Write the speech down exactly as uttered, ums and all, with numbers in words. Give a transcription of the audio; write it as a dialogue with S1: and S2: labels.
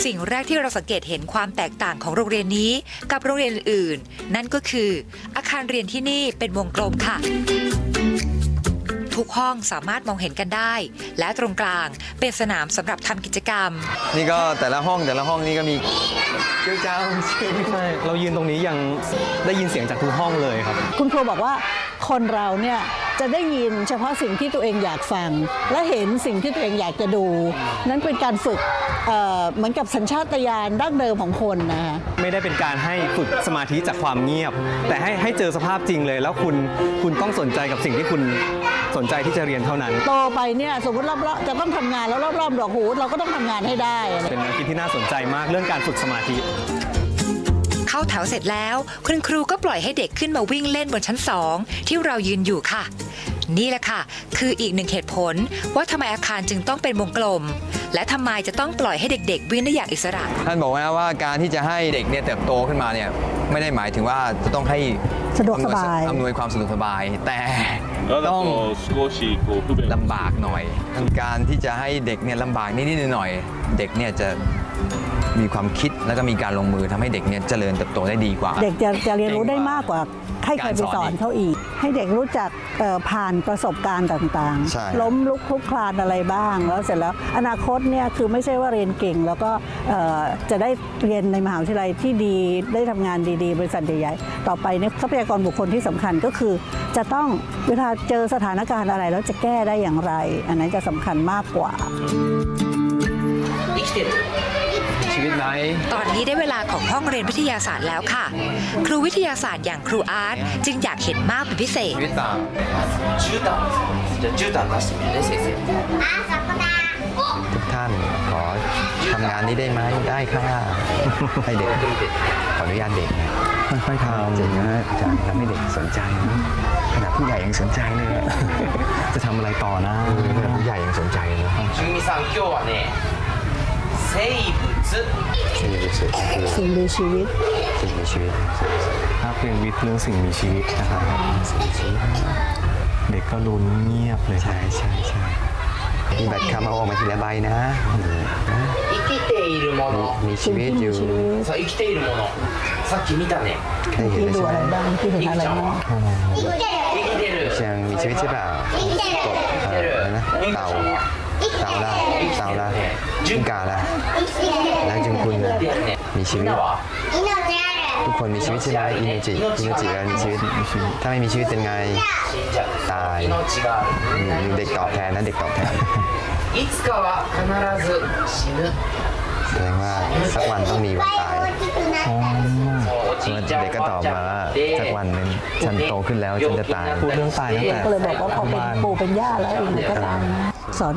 S1: สิ่งแรกที่เราสังเกตเห็นความแตกต่างของโรงเรียนนี้กับโรงเรียนอื่นๆนั่นก็คืออาคารเรียนที่นี่เป็นวงกลมค่ะทุกห้องสามารถมองเห็นกันได้และตรงกลางเป็นสนามสำหรับทำกิจกรรม
S2: นี่ก็แต่ละห้องแต่ละห้องนี่ก็มีเจ้าเจ้า
S3: ใช่เรายืนตรงนี้ยังได้ยินเสียงจากทุกห้องเลยครับ
S4: คุณครูบอกว่าคนเราเนี่ยจะได้ยินเฉพาะสิ่งที่ตัวเองอยากฟังและเห็นสิ่งที่ตัวเองอยากจะดูนั้นเป็นการฝึก เอ่อ เหมือนกับสัญชาตญาณดั้งเดิมของคนนะคะ
S3: ไม่ได้เป็นการให้ฝึกสมาธิจากความเงียบแต่ให้ให้เจอสภาพจริงเลยแล้วคุณคุณต้องสนใจกับสิ่งที่คุณสนใจที่จะเรียนเท่านั้น
S4: โตไปเนี่ยสมมติรอบๆจะต้องทำงานแล้วรอบๆดอกหูเราก็ต้องทำงานให้ได้
S3: เป็นแนวคิดที่น่าสนใจมากเรื่องการฝึกสมาธิ
S1: เข้าแถวเสร็จแล้วคุณครูก็ปล่อยให้เด็กขึ้นมาวิ่งเล่นบนชั้นสองที่เรายืนอยู่ค่ะนี่แหละค่ะคืออีกหนึ่งเหตุผลว่าทำไมอาคารจึงต้องเป็นวงกลมและทำไมจะต้องปล่อยให้เด็กๆวิ่งได้อย่างอิสระ
S2: ท่านบอกว่าว่าการที่จะให้เด็กเนี่ยเติบโตขึ้นมาเนี่ยไม่ได้หมายถึงว่าจะต้องให้
S4: สะดวกสบาย
S2: อำนวยความสะดวกสบายแต่ต้องลำบากหน่อยการที่จะให้เด็กเนี่ยลำบากนิดๆหน่อยๆเด็กเนี่ยจะมีความคิดแล้วก็มีการลงมือทำให้เด็กเนี่ยเจริญเติบโตได้ดีกว่า
S4: เด็กจะจะเรียนรู้ได้มากกว่าให้ใครไปสอนเขาอีกให้เด็กรู้จักผ่านประสบการณ์ต่างๆล้มลุกคลุกคลานอะไรบ้างแล้วเสร็จแล้วอนาคตเนี่ยคือไม่ใช่ว่าเรียนเก่งแล้วก็จะได้เรียนในมหาวิทยาลัยที่ดีได้ทำงานดีๆบริษัทใหญ่ๆต่อไปเนี่ยทรัพยากรบุคคลที่สำคัญก็คือจะต้องเวลาเจอสถานการณ์อะไรแล้วจะแก้ได้อย่างไรอันนั้นจะสำคัญมากกว่า
S2: ชีวิตไหน
S1: ตอนนี้ได้เวลาของห้องเรียนวิทยาศาสตร์แล้วค่ะครูวิทยาศาสตร์อย่างครูอาร์ตจึงอยากเห็นมากเป็นพิเศษ
S2: ชีวิตต่างทุกท่านขอทำงานนี้ได้ไหมได้ค่ะให้เด็กขออนุญาตเด็กนะค่อยๆทำจริงนะอาจารย์ทำให้เด็กสนใจนะขนาดผู้ใหญ่ยังสนใจเลย
S3: จะทำอะไรต่อนะ
S2: ขนาดผู้ใหญ่ยังสนใจเลยสิ่งมีชีวิต
S4: สิ่งมีชีวิต
S2: สิ่งมีชีวิต
S3: ถ้าเป็นวิทย์เรื่องสิ่งมีชีวิตนะครับสิ่งมีชีวิตเด็กก็ลุ้นเงียบเลย
S2: ใช่ใช่ใช่มีบัตรคำเอาออกมาทีละใบนะมีชีวิตอยู่
S4: ได้เห็นแล้วใช่ไหมบ้างที่เห็นอะไรบ้าง
S2: ยังมีชีวิตใช่เปล่าอะไรนะเต่าเต่าละเต่าละจิ้งก่าละแล้วจึงคุณมีชีวิตทุกคนมีชีวิตใช่ไหมอินโนจิอินโนจิแล้วมีชีวิตถ้าไม่มีชีวิตเป็นไงตายเด็กตอบแทนนะเด็กตอบแทนแสดงว่าสักวันต้องมีวันตายเด็กก็ตอบมาว่าสักวันหนึ่งฉันโตขึ้นแล้วฉันจะตาย
S3: พูดเรื่องตายตั้งแต่
S4: ก็เลยบอกว่าพอเป็นปู่เป็นย่าแล้วเองก็ตายสอน